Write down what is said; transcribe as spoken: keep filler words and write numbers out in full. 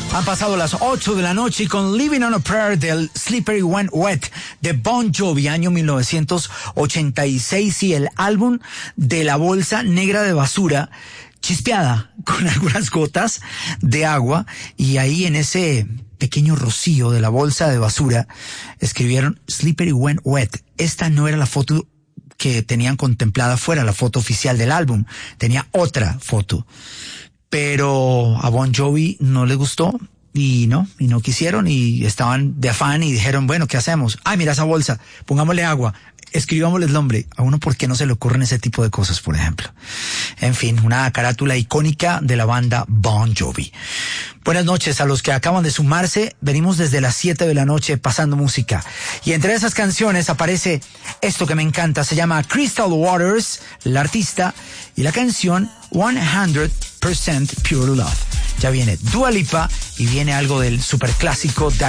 Han pasado las ocho de la noche y con Living on a Prayer del Slippery When Wet de Bon Jovi, año mil novecientos ochenta y seis, y el álbum de la bolsa negra de basura chispeada con algunas gotas de agua, y ahí en ese pequeño rocío de la bolsa de basura escribieron Slippery When Wet. Esta no era la foto que tenían contemplada fuera la foto oficial del álbum, tenía otra foto. Pero a Bon Jovi no le gustó y no, y no quisieron, y estaban de afán y dijeron, bueno, ¿qué hacemos? Ay, mira esa bolsa, pongámosle agua, escribámosle el nombre. A uno, ¿por qué no se le ocurren ese tipo de cosas, por ejemplo? En fin, una carátula icónica de la banda Bon Jovi. Buenas noches a los que acaban de sumarse. Venimos desde las siete de la noche pasando música. Y entre esas canciones aparece esto que me encanta. Se llama Crystal Waters, la artista, y la canción cien por ciento Pure Love. Ya viene Dua Lipa y viene algo del superclásico